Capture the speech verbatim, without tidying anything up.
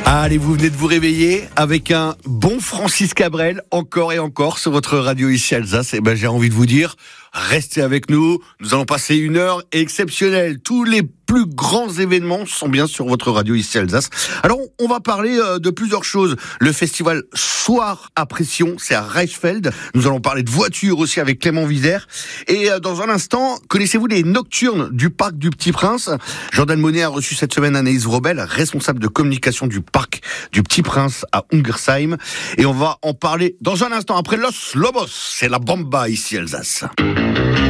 Allez, vous venez de vous réveiller avec un bon Francis Cabrel, encore et encore sur votre radio ici Alsace. Et ben, j'ai envie de vous dire, restez avec nous. Nous allons passer une heure exceptionnelle. Tous les plus grands événements sont bien sur votre radio ici Alsace. Alors, on va parler euh, de plusieurs choses. Le festival Soir à Pression, c'est à Reichsfeld. Nous allons parler de voitures aussi avec Clément Vizère. Et euh, dans un instant, connaissez-vous les nocturnes du parc du Petit Prince? Jordan Monnet a reçu cette semaine Anaïs Vrobel, responsable de communication du parc du Petit Prince à Ungersheim. Et on va en parler dans un instant après Los Lobos. C'est la bomba ici Alsace.